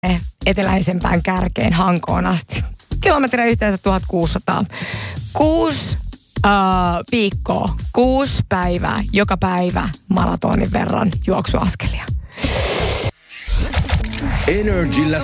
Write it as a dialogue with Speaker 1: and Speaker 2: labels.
Speaker 1: eteläisempään kärkeen Hankoon asti. Kilometriä yhteensä 1600. 6 viikkoa, 6 päivää, joka päivä maratonin verran juoksuaskelia.
Speaker 2: Energillä